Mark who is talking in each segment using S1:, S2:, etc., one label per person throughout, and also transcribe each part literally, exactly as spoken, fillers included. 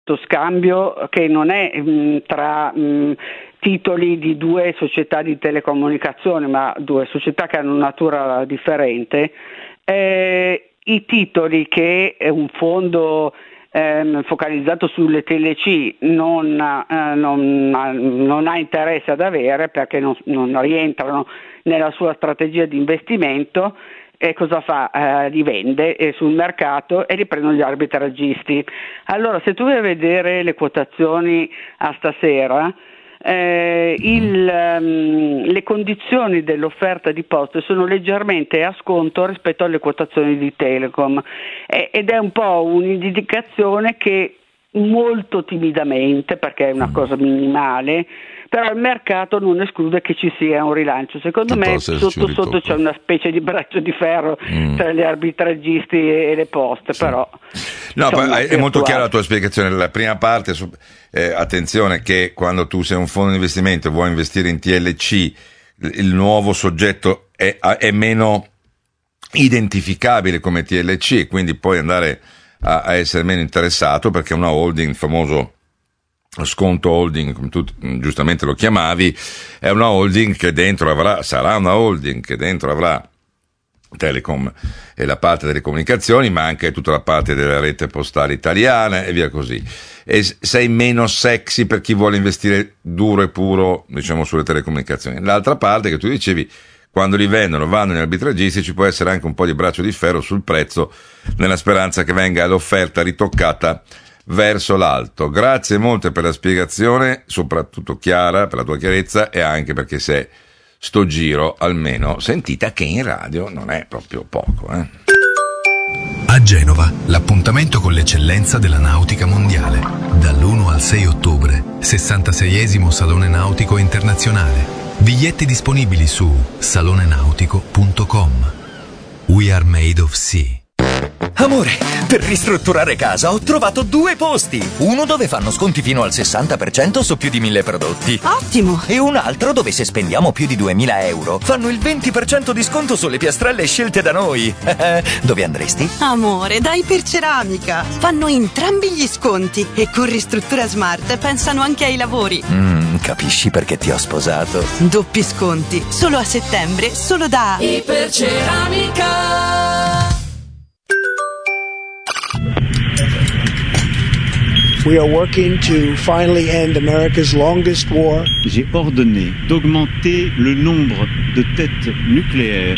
S1: scambio che non è mh, tra mh, titoli di due società di telecomunicazione, ma due società che hanno natura differente. Eh, i titoli che un fondo eh, focalizzato sulle T L C non, eh, non, non ha interesse ad avere, perché non, non rientrano nella sua strategia di investimento, e cosa fa? Eh, li vende eh, sul mercato e li prendono gli arbitraggisti. Allora, se tu vai a vedere le quotazioni a stasera, eh, il, um, le condizioni dell'offerta di Poste sono leggermente a sconto rispetto alle quotazioni di Telecom, eh, ed è un po' un'indicazione che molto timidamente, perché è una cosa minimale, però il mercato non esclude che ci sia un rilancio. Secondo me sotto sotto c'è una specie di braccio di ferro mm. tra gli arbitraggisti e le Poste, sì. Però
S2: no, è, è molto chiara la tua spiegazione. La prima parte, eh, attenzione che quando tu sei un fondo di investimento e vuoi investire in T L C, il nuovo soggetto è, è meno identificabile come T L C, quindi puoi andare a, a essere meno interessato, perché è una holding, il famoso sconto holding, come tu giustamente lo chiamavi, è una holding che dentro avrà, sarà una holding che dentro avrà Telecom e la parte delle comunicazioni, ma anche tutta la parte della rete postale italiana e via così. E sei meno sexy per chi vuole investire duro e puro, diciamo, sulle telecomunicazioni. L'altra parte che tu dicevi, quando li vendono, vanno in arbitraggisti, ci può essere anche un po' di braccio di ferro sul prezzo, nella speranza che venga l'offerta ritoccata verso l'alto. Grazie molte per la spiegazione, soprattutto chiara, per la tua chiarezza, e anche perché se sto giro almeno sentita che in radio non è proprio poco, eh.
S3: A Genova, l'appuntamento con l'eccellenza della nautica mondiale. Dall'primo al sei ottobre, sessantaseiesimo Salone Nautico Internazionale. Biglietti disponibili su salone nautico punto com. We are made of sea.
S4: Amore, per ristrutturare casa ho trovato due posti. Uno dove fanno sconti fino al sessanta per cento su più di mille prodotti.
S5: Ottimo!
S4: E un altro dove se spendiamo più di duemila euro fanno il venti per cento di sconto sulle piastrelle scelte da noi. Dove andresti?
S5: Amore, da Iperceramica. Fanno entrambi gli sconti e con Ristruttura Smart pensano anche ai lavori.
S4: Mm, capisci perché ti ho sposato?
S5: Doppi sconti, solo a settembre, solo da
S6: Iperceramica.
S7: We are working to finally end America's longest war.
S8: J'ai ordonné d'augmenter le nombre de têtes nucléaires.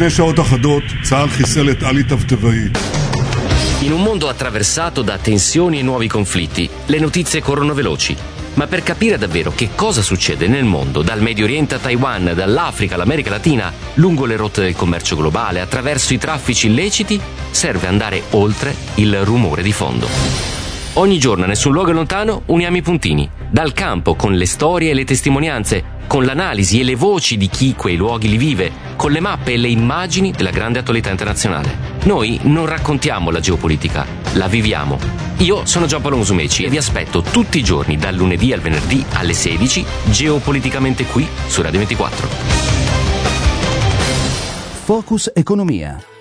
S9: In un mondo attraversato da tensioni e nuovi conflitti, le notizie corrono veloci. Ma per capire davvero che cosa succede nel mondo, dal Medio Oriente a Taiwan, dall'Africa all'America Latina, lungo le rotte del commercio globale, attraverso i traffici illeciti, serve andare oltre il rumore di fondo. Ogni giorno, a nessun luogo lontano, uniamo i puntini. Dal campo, con le storie e le testimonianze, con l'analisi e le voci di chi quei luoghi li vive, con le mappe e le immagini della grande attualità internazionale. Noi non raccontiamo la geopolitica, la viviamo. Io sono Giampaolo Musumeci e vi aspetto tutti i giorni, dal lunedì al venerdì alle sedici, geopoliticamente qui su Radio ventiquattro.
S10: Focus Economia.